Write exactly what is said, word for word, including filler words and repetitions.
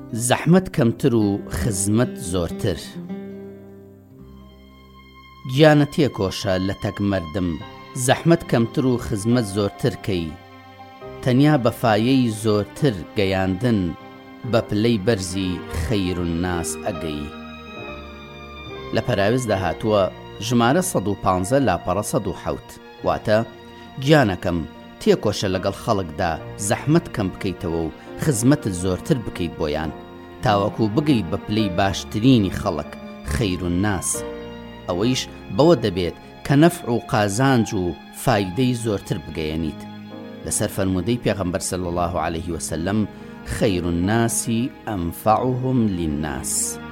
زەحمەت کەمتر و خزمەت زۆرتر. گیانە تێکۆشە لە تەک مەردم، زەحمەت کەمتر و خزمەت زۆرتر کەی، تەنیا بەفایەی زۆرتر گەیاندن بە پلەی بەرزی خەیر الناس ئەگەی. لە پەراویزدا هاتووە ژمارە سەد و پانزە لاپەڕە سەد و حەوت، واتە گیانەکەم تێکۆشە لەگەڵ خەڵکدا زەحمەت کەم بکەیتەوە و خزمەتت زۆرتر بکەیت بۆیان، تاوەکو بگەیت بە پلەی باشترینی خەڵک خەیر الناس. ئەوەیش بەوە دەبێت کە نەفع و قازانج و فایدەی زۆرتر بگەیەنیت. لەسەر فەرمودەی پێغەمبەر صلی الله عليه وسلم خەیر الناس ئەنفعهم للناس.